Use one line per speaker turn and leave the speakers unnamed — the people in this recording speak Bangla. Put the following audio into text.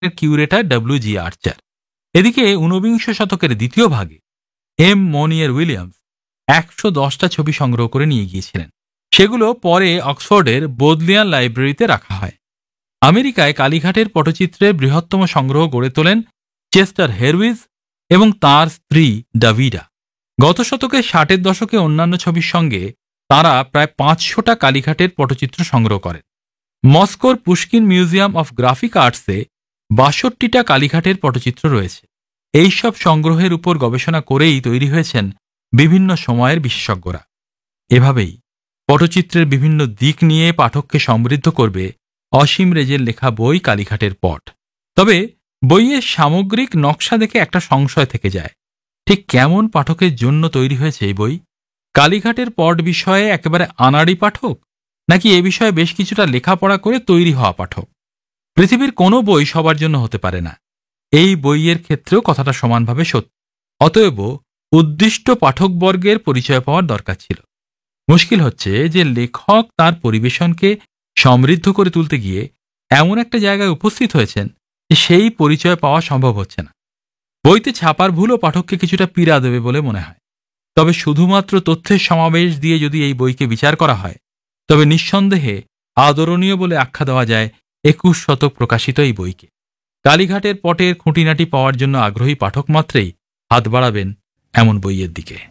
কিউরেটার ডব্লিউ.জি. আর্চার। এদিকে ঊনবিংশ শতকের দ্বিতীয় ভাগে এম. মনিয়ার উইলিয়ামস ১১০টা ছবি সংগ্রহ করে নিয়ে গিয়েছিলেন। সেগুলো পরে অক্সফোর্ডের বোদলিয়ান লাইব্রেরিতে রাখা হয়। আমেরিকায় কালীঘাটের পটচিত্রের বৃহত্তম সংগ্রহ গড়ে তোলেন চেস্টার হেরউইজ এবং তাঁর স্ত্রী ডাভিডা। গত শতকের ৬০-এর দশকে অন্যান্য ছবির সঙ্গে তাঁরা প্রায় ৫০০টা কালীঘাটের পটচিত্র সংগ্রহ করেন। মস্কোর পুশকিন মিউজিয়াম অফ গ্রাফিক আর্টসে ৬২টা কালীঘাটের পটচিত্র রয়েছে। এইসব সংগ্রহের উপর গবেষণা করেই তৈরি হয়েছেন বিভিন্ন সময়ের বিশেষজ্ঞরা। এভাবেই পটচিত্রের বিভিন্ন দিক নিয়ে পাঠককে সমৃদ্ধ করবে অসীম রেজের লেখা বই কালীঘাটের পট। তবে বইয়ের সামগ্রিক নকশা দেখে একটা সংশয় থেকে যায়, ঠিক কেমন পাঠকের জন্য তৈরি হয়েছে এই বই? কালীঘাটের পট বিষয়ে একেবারে আনাড়ি পাঠক, নাকি এ বিষয়ে বেশ কিছুটা লেখাপড়া করে তৈরি হওয়া পাঠক? পৃথিবীর কোনো বই সবার জন্য হতে পারে না, এই বইয়ের ক্ষেত্রেও কথাটা সমানভাবে সত্য। অতএব উদ্দিষ্ট পাঠকবর্গের পরিচয় পাওয়ার দরকার ছিল। মুশকিল হচ্ছে যে লেখক তার পরিবেশনকে সমৃদ্ধ করে তুলতে গিয়ে এমন একটা জায়গায় উপস্থিত হয়েছেন যে সেই পরিচয় পাওয়া সম্ভব হচ্ছে না। বইতে ছাপার ভুলও পাঠককে কিছুটা পীড়া দেবে বলে মনে হয়। তবে শুধুমাত্র তথ্যের সমাবেশ দিয়ে যদি এই বইকে বিচার করা হয়, তবে নিঃসন্দেহে আদরণীয় বলে আখ্যা দেওয়া যায় ২১ শতক প্রকাশিত এই বইকে। কালীঘাটের পটের খুঁটিনাটি পাওয়ার জন্য আগ্রহী পাঠক মাত্রেই হাত বাড়াবেন এমন বইয়ের দিকে।